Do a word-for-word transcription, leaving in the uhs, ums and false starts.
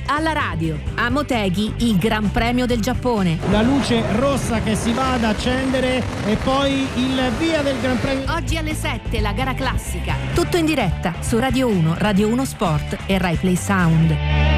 alla radio. A Motegi il Gran Premio del Giappone. La luce rossa che si va ad accendere e poi il via del Gran Premio. Oggi alle sette la gara classica. Tutto in diretta su Radio uno, Radio uno Sport e Rai Play Sound.